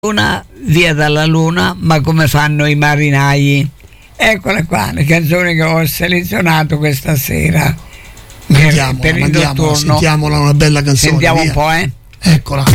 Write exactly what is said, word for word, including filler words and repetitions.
Luna, via dalla luna, ma come fanno i marinai? Eccole qua le canzoni che ho selezionato questa sera per, Mandiamola, per il mandiamola, notturno. sentiamola, una bella canzone. Sentiamo via. un po', eh? Eccola.